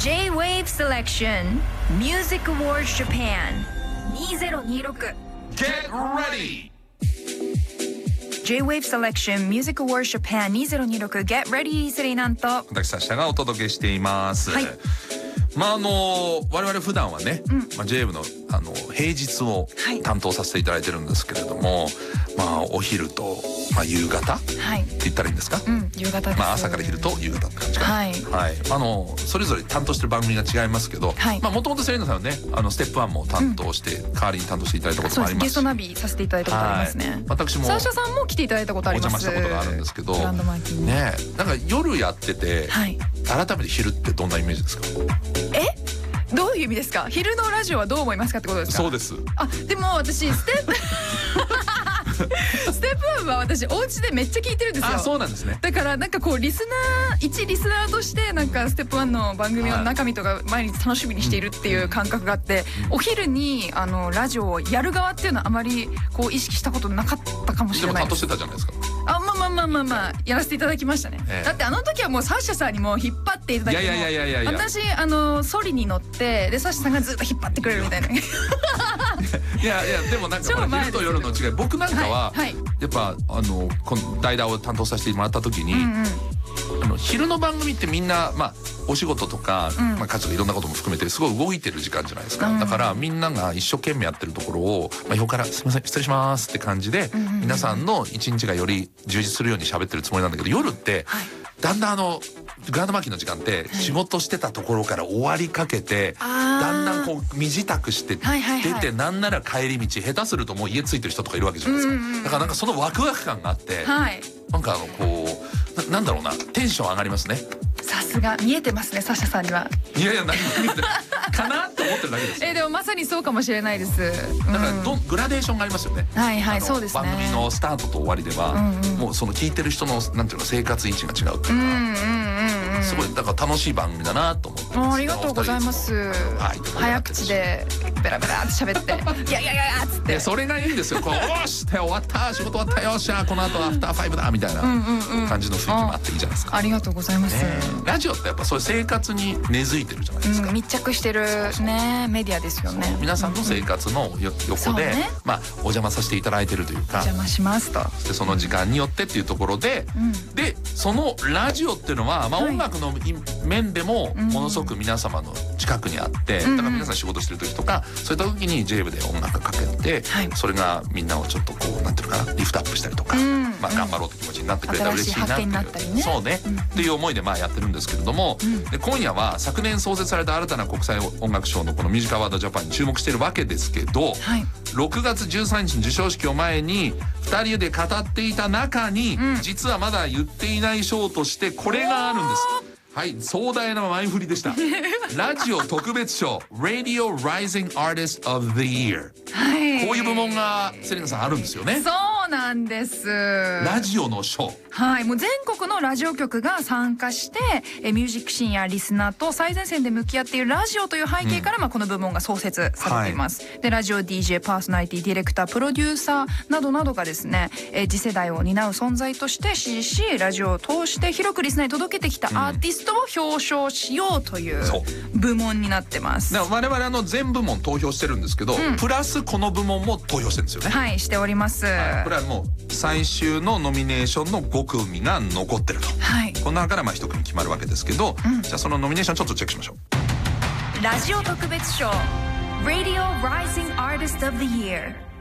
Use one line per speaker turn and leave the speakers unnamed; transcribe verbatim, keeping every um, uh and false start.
J-Wave Selection Music Awards Japan にせんにじゅうろく
Get ready!
J-Wave Selection Music Awards Japan にせんにじゅうろく Get ready セリーナンと
私サッシャがお届けしています、
はい、
まああの我々普段はね、うんまあ、J-Wave の, あの平日を担当させていただいてるんですけれども、はい、まあお昼と、まあ、夕方、はい、って言ったらいいんですか、
うん、夕方です、
まあ、朝から昼と夕方って感じかな、はいはい、あのそれぞれ担当してる番組が違いますけど、はい、まあもともとセレーナさんはねあのステップワンも担当して、うん、代わりに担当していただいたこともありますし、
ゲストナビさせていただいたことありますね、はい、
私も
サーシャさんも来ていただいたことあります、
お邪魔したことがあるんですけど
グランドマーキーに
ね、なんか夜やってて、はい、改めて昼ってどんなイメージですか？
えどういう意味ですか？昼のラジオはどう思いますかってことですか？
そうです。
あ、でも私ステップステップワンは私お家でめっちゃ聞いてるんですよ。
あ、そうなんですね。
だからなんかこうリスナー一リスナーとしてなんかステップワンの番組の中身とか毎日楽しみにしているっていう感覚があって、お昼にあのラジオをやる側っていうのはあまりこう意識したことなかったかもしれないです。
でも担当してたじゃないですか。
あ、まあまあまあまあまあやらせていただきましたね、ええ、だってあの時はもうサッシャさんにも引っ張っていただいて、
いやいやいやいやいや
私あのソリに乗ってでサッシャさんがずっと引っ張ってくれるみたいな。い
やいやでもなんか昼と夜の違い、僕なんかは、はいはい、やっぱあのこの代打を担当させてもらった時に、うんうん、あの昼の番組ってみんなまあお仕事とか、うんまあ、家事とかいろんなことも含めてすごい動いてる時間じゃないですか、うん、だからみんなが一生懸命やってるところを、まあ、横から「すみません失礼します」って感じで、うんうんうん、皆さんの一日がより充実するように喋ってるつもりなんだけど、夜って、はい、だんだんあのグランドマーキーの時間って仕事してたところから終わりかけて、はい、だんだんこう身支度して出て、はいはいはい、なんなら帰り道下手するともう家着いてる人とかいるわけじゃないですか、うんうんうん、だからなんかそのワクワク感があって、はい、なんかあのこう な, なんだろうなテンション上がりますね。
さすが見えてますねサッシャさんには。
いやいや何も見えてないかなって思ってるだけですよ。
えでもまさにそうかもしれないです、うん、
だからどグラデーションがありますよね。はいはいそうですね。番組のスタートと終わりでは、うんうん、もうその聞いてる人のなんていうの生活位置が違うっていうか、うんうんうんうん、すごいだから楽しい番組だなと思ってます。
ありがとうございます、はい、早口でベラベラって喋っていやいやいやっつって
それがいいんですよ。こうおーして終わった仕事終わったよっしゃこの後アフターファイブだみたいな感じの雰囲気もあっていいじゃないですか、
うんうんうん、ありがとうございます、ね、
ラジオってやっぱそういう生活に根付いてるじゃないですか、うん、
密着してるねメディアですよね。
皆さんの生活のよ、うん、横で、ね、まあお邪魔させていただいてるというか、
お邪魔しますと
でその時間によってっていうところで、うん、でそのラジオっていうのは、まあ、音楽の面でもものすごく皆様の近くにあって、うん、だから皆さん仕事してる時とかそういった時に J-Wave で音楽かけて、はい、それがみんなをちょっとこうなんていうのかなリフトアップしたりとか、うん、まあ、頑張ろうって気持ちになってくれたら嬉しいなっていう、ね、そうね、うん、っていう思いでまあやってるんですけれども、うん、で今夜は昨年創設された新たな国際音楽賞のこのミュージックアワードジャパンに注目してるわけですけど、はい、ろくがつじゅうさんにちの授賞式を前にふたりで語っていた中に、うん、実はまだ言っていない賞としてこれがあるんです。はい、壮大な前振りでしたラジオ特別賞 Radio Rising Artist of the Year、はい、こういう部門がセレナさんあるんですよね。
そうなんです。
ラジオの賞、
はい、もう全国のラジオ局が参加してえミュージックシーンやリスナーと最前線で向き合っているラジオという背景から、うん、まあこの部門が創設されています、はい、でラジオ ディージェー パーソナリティディレクタープロデューサーなどなどがですねえ次世代を担う存在として支持しラジオを通して広くリスナーに届けてきたアーティストを表彰しようという部門になってます。
我々あの全部門投票してるんですけど、うん、プラスこの部門も投票してるんですよね。
はいしております、はい、
これはもう最終のノミネーションのごくみが残ってると、はい、この中からまあいち組決まるわけですけど、うん、じゃあそのノミネーションちょっとチェックしましょう。
ラジオ特別賞 Radio Rising Artist of the Year